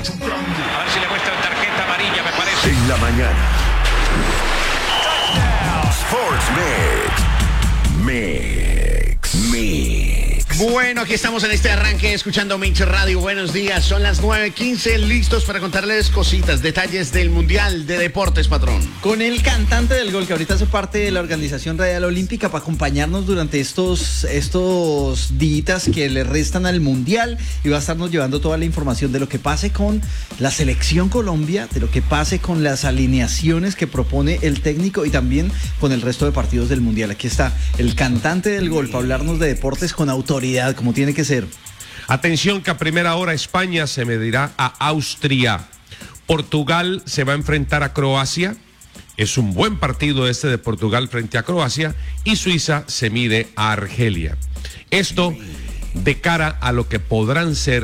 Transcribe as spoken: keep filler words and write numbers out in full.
A ver si le muestran tarjeta amarilla, me parece. En la mañana. Sports Mix. Mix. Mix. Bueno, aquí estamos en este arranque escuchando Mix Radio. Buenos días, son las nueve quince, listos para contarles cositas, detalles del Mundial de Deportes, patrón. Con el cantante del gol, que ahorita hace parte de la Organización Radial Olímpica, para acompañarnos durante estos, estos días que le restan al Mundial, y va a estarnos llevando toda la información de lo que pase con la Selección Colombia, de lo que pase con las alineaciones que propone el técnico y también con el resto de partidos del Mundial. Aquí está el cantante del gol para hablarnos de deportes con autoridad, como tiene que ser. Atención que a primera hora España se medirá a Austria. Portugal se va a enfrentar a Croacia. Es un buen partido este de Portugal frente a Croacia. Y Suiza se mide a Argelia. Esto de cara a lo que podrán ser